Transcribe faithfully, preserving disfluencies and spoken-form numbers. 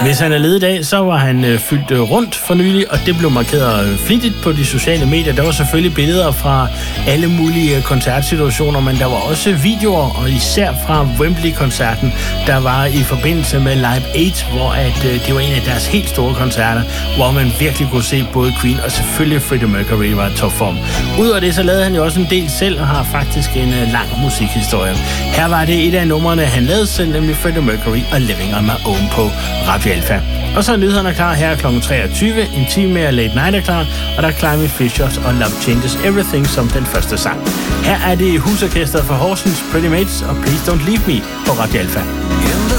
Hvis han er ledig i dag, så var han øh, fyldt øh, rundt for nylig, og det blev markeret øh, flittigt på de sociale medier. Der var selvfølgelig billeder fra alle mulige øh, koncertsituationer, men der var også videoer, og især fra Wembley-koncerten, der var i forbindelse med Live otte, hvor at, øh, det var en af deres helt store koncerter, hvor man virkelig kunne se både Queen og selvfølgelig Freddie Mercury var i topform. Udover det, så lavede han jo også en del selv, og har faktisk en øh, lang musikhistorie. Her var det et af numrene, han lavede selv, nemlig Freddie Mercury og Living on My Own på Radio Alpha. Og så er nyhederne klar her klokken treogtyve. En time mere Late Night er klar, og der er Climate Fishers og Love Changes Everything som den første sang. Her er det husorkestret for Horsens, Pretty Mates og Please Don't Leave Me på Radio Alpha. In the